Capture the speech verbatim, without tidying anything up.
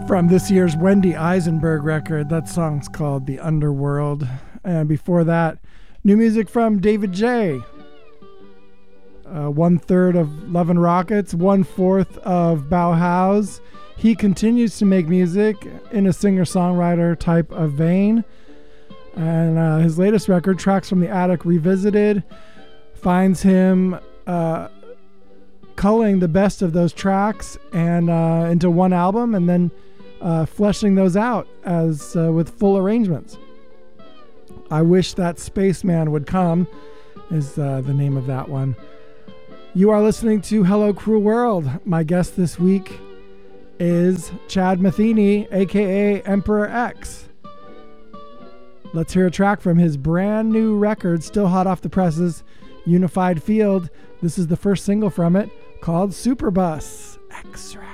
From this year's Wendy Eisenberg record, that song's called The Underworld. And before that, new music from David J. Uh, one third of Love and Rockets, one fourth of Bauhaus. He continues to make music in a singer-songwriter type of vein. And uh, his latest record, Tracks from the Attic Revisited, finds him uh, culling the best of those tracks and uh, into one album, and then uh, fleshing those out as uh, with full arrangements. I Wish That Spaceman Would Come is uh, the name of that one. You are listening to Hello Cruel World. My guest this week is Chad Metheny, aka Emperor X. Let's hear a track from his brand new record, still hot off the presses, Unified Field. This is the first single from it, called Superbus. X-Ray.